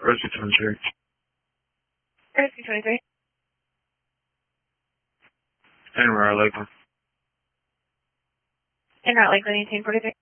Rescue 23. Rescue 23. Anywhere, Lakeland. En route Lakeland 1843.